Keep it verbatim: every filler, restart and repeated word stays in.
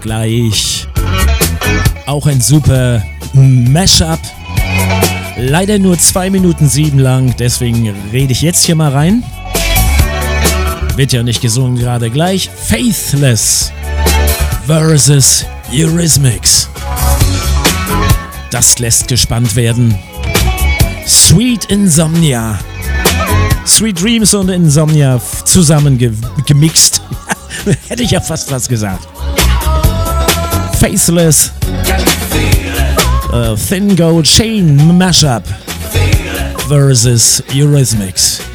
gleich auch ein super Mashup. Leider nur zwei Minuten sieben lang, deswegen rede ich jetzt hier mal rein. Wird ja nicht gesungen gerade gleich. Faithless versus Eurythmics. Das lässt gespannt werden. Sweet Insomnia. Sweet Dreams und Insomnia zusammen ge- gemixt. Hätte ich ja fast was gesagt. Faithless. Uh, Thin Gold Chain Mashup versus Eurythmics.